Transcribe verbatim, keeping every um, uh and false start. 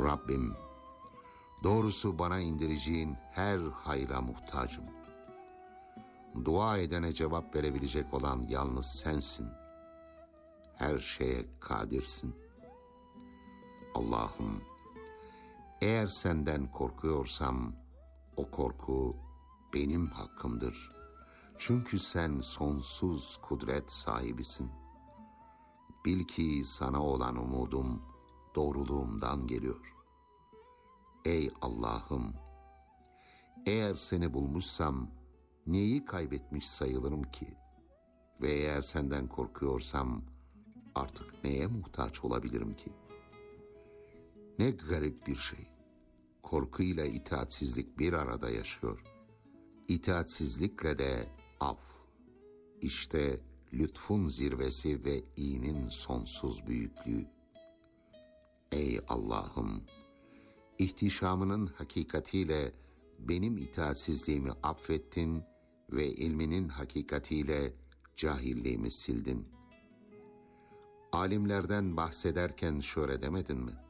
Rabbim, doğrusu bana indireceğin her hayra muhtacım. Dua edene cevap verebilecek olan yalnız sensin. Her şeye kadirsin. Allah'ım, eğer senden korkuyorsam, o korku benim hakkımdır. Çünkü sen sonsuz kudret sahibisin. Bil ki sana olan umudum doğruluğumdan geliyor. Ey Allah'ım, eğer seni bulmuşsam neyi kaybetmiş sayılırım ki? Ve eğer senden korkuyorsam artık neye muhtaç olabilirim ki? Ne garip bir şey. Korkuyla itaatsizlik bir arada yaşıyor. İtaatsizlikle de af. İşte lütfun zirvesi ve iyinin sonsuz büyüklüğü. Ey Allah'ım, ihtişamının hakikatiyle benim itaatsizliğimi affettin ve ilminin hakikatiyle cahilliğimi sildin. Alimlerden bahsederken şöyle demedin mi?